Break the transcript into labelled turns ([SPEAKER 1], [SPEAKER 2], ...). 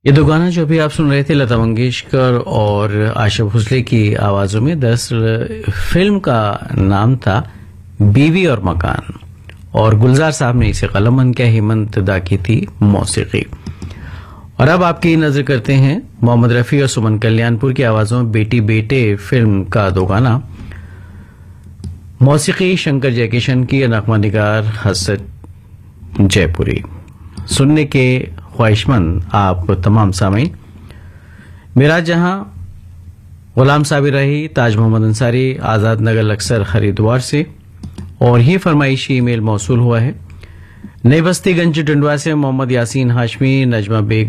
[SPEAKER 1] ये दो गाना जो अभी आप सुन रहे थे लता मंगेशकर और आशा भोसले की आवाजों में, दरअसल फिल्म का नाम था बीवी और मकान और गुलजार साहब ने इसे कलमबंद किया, हेमंत दा की थी मौसीकी। और अब आपकी नजर करते हैं मोहम्मद रफी और सुमन कल्याणपुर की आवाजों में बेटी बेटे फिल्म का दो गाना। मौसीकी शंकर जयकिशन की, नगमा निगार हसरत जयपुरी। सुनने के ख्वाहिशमंद आप तमाम सामीन, मेरा जहां, गुलाम साबिर रही, ताज मोहम्मद अंसारी, आजाद नगर लक्सर हरिद्वार से। और ये फरमाइशी ईमेल मौसूल हुआ है नई बस्ती गंज टंडवा से मोहम्मद यासीन हाशमी, नजमा बेगम